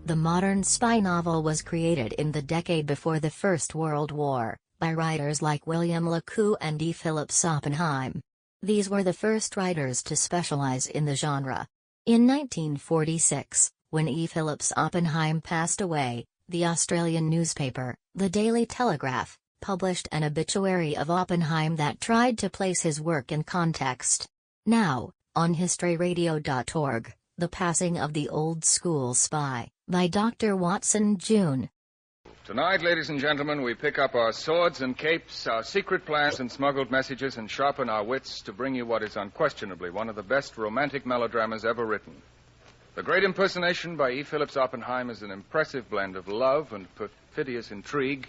The modern spy novel was created in the decade before the First World War, by writers like William Le Queux and E. Phillips Oppenheim. These were the first writers to specialize in the genre. In 1946, when E. Phillips Oppenheim passed away, the Australian newspaper, the Daily Telegraph, published an obituary of Oppenheim that tried to place his work in context. Now, on historyradio.org, The Passing of the Old School Spy, by Dr. Watson June. Tonight, ladies and gentlemen, we pick up our swords and capes, our secret plans and smuggled messages, and sharpen our wits to bring you what is unquestionably one of the best romantic melodramas ever written. The Great Impersonation by E. Phillips Oppenheim is an impressive blend of love and perfidious intrigue.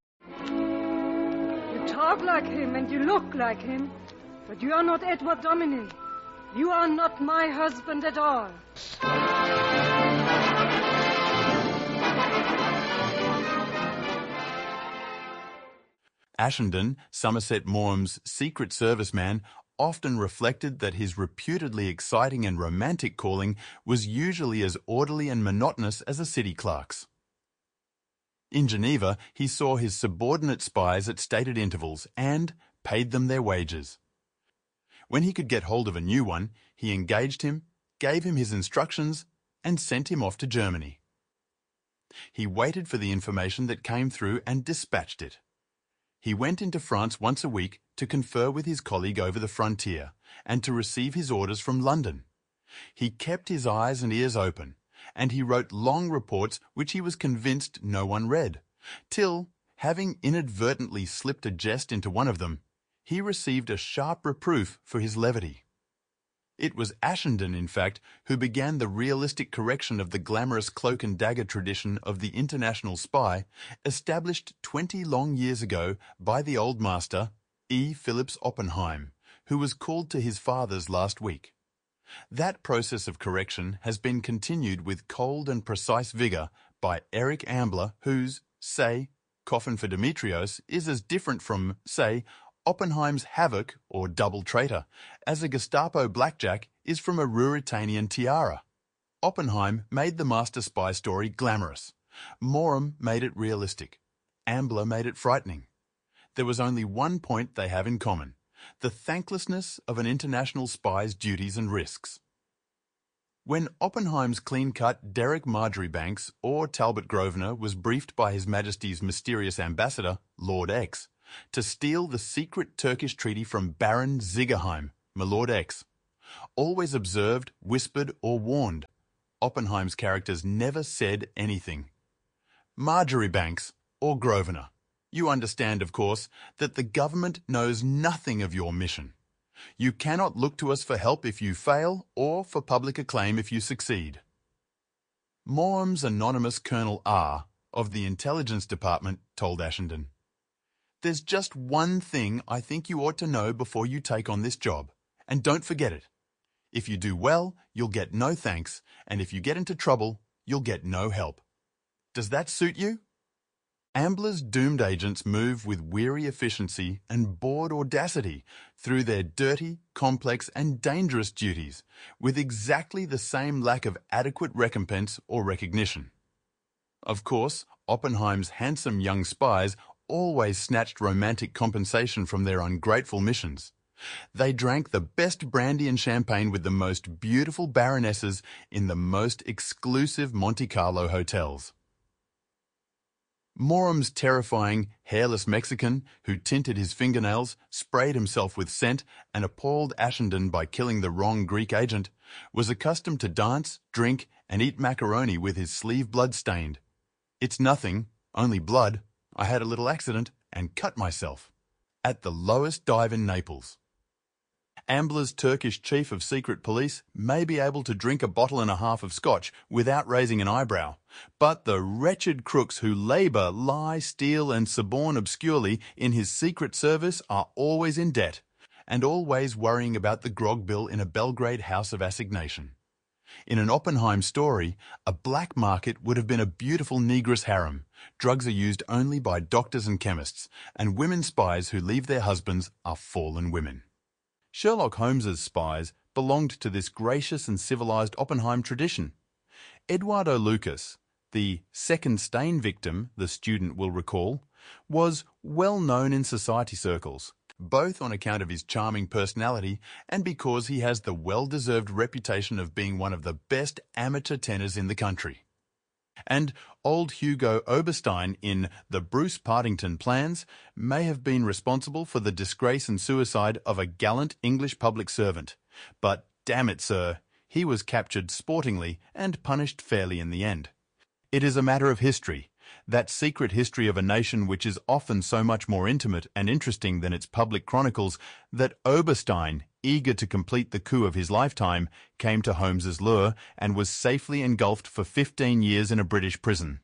You talk like him and you look like him, but you are not Edward Domine. You are not my husband at all. Ashenden, Somerset Maugham's Secret Service man, often reflected that his reputedly exciting and romantic calling was usually as orderly and monotonous as a city clerk's. In Geneva, he saw his subordinate spies at stated intervals and paid them their wages. When he could get hold of a new one, he engaged him, gave him his instructions, and sent him off to Germany. He waited for the information that came through and dispatched it. He went into France once a week to confer with his colleague over the frontier and to receive his orders from London. He kept his eyes and ears open, and he wrote long reports which he was convinced no one read, till, having inadvertently slipped a jest into one of them, he received a sharp reproof for his levity. It was Ashenden, in fact, who began the realistic correction of the glamorous cloak and dagger tradition of the international spy, established 20 long years ago by the old master, E. Phillips Oppenheim, who was called to his fathers last week. That process of correction has been continued with cold and precise vigor by Eric Ambler, whose, say, Coffin for Demetrios is as different from, say, Oppenheim's Havoc, or Double Traitor, as a Gestapo blackjack is from a Ruritanian tiara. Oppenheim made the master spy story glamorous. Maugham made it realistic. Ambler made it frightening. There was only one point they have in common: the thanklessness of an international spy's duties and risks. When Oppenheim's clean-cut Derek Marjoribanks or Talbot Grosvenor was briefed by His Majesty's mysterious ambassador, Lord X, to steal the secret Turkish treaty from Baron Ziegerheim, my Lord X, always observed, whispered, or warned, Oppenheim's characters never said anything. Marjoribanks or Grosvenor, you understand, of course, that the government knows nothing of your mission. You cannot look to us for help if you fail, or for public acclaim if you succeed. Maugham's anonymous Colonel R. of the Intelligence Department told Ashenden, "There's just one thing I think you ought to know before you take on this job, and don't forget it. If you do well, you'll get no thanks, and if you get into trouble, you'll get no help. Does that suit you?" Ambler's doomed agents move with weary efficiency and bored audacity through their dirty, complex, and dangerous duties, with exactly the same lack of adequate recompense or recognition. Of course, Oppenheim's handsome young spies always snatched romantic compensation from their ungrateful missions. They drank the best brandy and champagne with the most beautiful baronesses in the most exclusive Monte Carlo hotels. Maugham's terrifying, hairless Mexican, who tinted his fingernails, sprayed himself with scent, and appalled Ashenden by killing the wrong Greek agent, was accustomed to dance, drink, and eat macaroni with his sleeve blood-stained. "It's nothing, only blood. I had a little accident and cut myself," at the lowest dive in Naples. Ambler's Turkish chief of secret police may be able to drink a bottle and a half of scotch without raising an eyebrow, but the wretched crooks who labour, lie, steal, and suborn obscurely in his secret service are always in debt, and always worrying about the grog bill in a Belgrade house of assignation. In an Oppenheim story, a black market would have been a beautiful negress harem. Drugs are used only by doctors and chemists, and women spies who leave their husbands are fallen women. Sherlock Holmes's spies belonged to this gracious and civilized Oppenheim tradition. Eduardo Lucas, The second stain victim, the student will recall, was well known in society circles, both on account of his charming personality and because he has the well-deserved reputation of being one of the best amateur tenors in the country. And old Hugo Oberstein in The Bruce Partington Plans may have been responsible for the disgrace and suicide of a gallant English public servant. But damn it, sir, he was captured sportingly and punished fairly in the end. It is a matter of history, that secret history of a nation which is often so much more intimate and interesting than its public chronicles, that Oberstein, eager to complete the coup of his lifetime, came to Holmes's lure and was safely engulfed for 15 years in a British prison.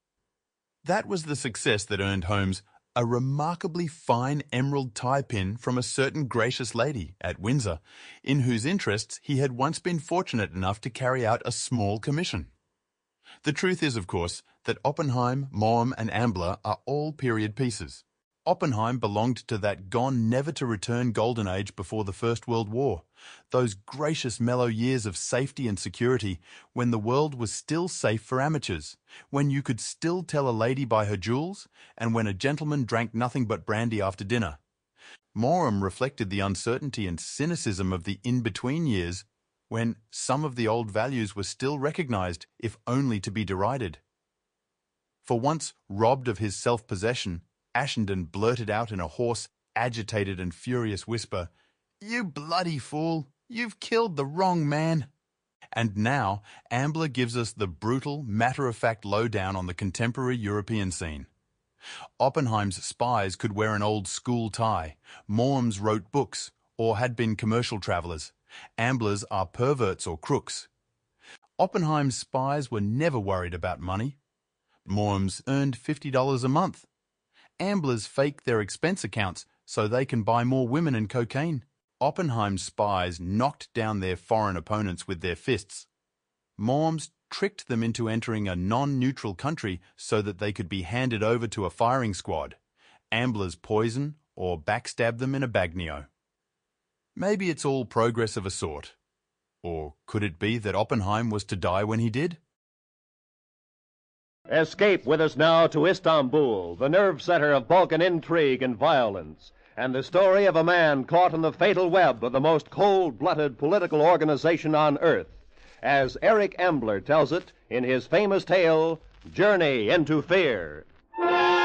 That was the success that earned Holmes a remarkably fine emerald tie pin from a certain gracious lady at Windsor, in whose interests he had once been fortunate enough to carry out a small commission. The truth is, of course, that Oppenheim, Maugham and Ambler are all period pieces. Oppenheim belonged to that gone never-to-return golden age before the First World War, those gracious mellow years of safety and security when the world was still safe for amateurs, when you could still tell a lady by her jewels, and when a gentleman drank nothing but brandy after dinner. Maugham reflected the uncertainty and cynicism of the in-between years, when some of the old values were still recognized, if only to be derided. For once robbed of his self-possession, Ashenden blurted out in a hoarse, agitated and furious whisper, "You bloody fool! You've killed the wrong man!" And now Ambler gives us the brutal, matter-of-fact lowdown on the contemporary European scene. Oppenheim's spies could wear an old school tie, Maugham's wrote books, or had been commercial travellers. Ambler's are perverts or crooks. Oppenheim's spies were never worried about money. Maugham's earned $50 a month. Ambler's fake their expense accounts so they can buy more women and cocaine. Oppenheim's spies knocked down their foreign opponents with their fists. Maugham's tricked them into entering a non-neutral country so that they could be handed over to a firing squad. Ambler's poison or backstab them in a bagnio. Maybe it's all progress of a sort. Or could it be that Oppenheim was to die when he did? Escape with us now to Istanbul, the nerve center of Balkan intrigue and violence, and the story of a man caught in the fatal web of the most cold-blooded political organization on earth, as Eric Ambler tells it in his famous tale, Journey into Fear.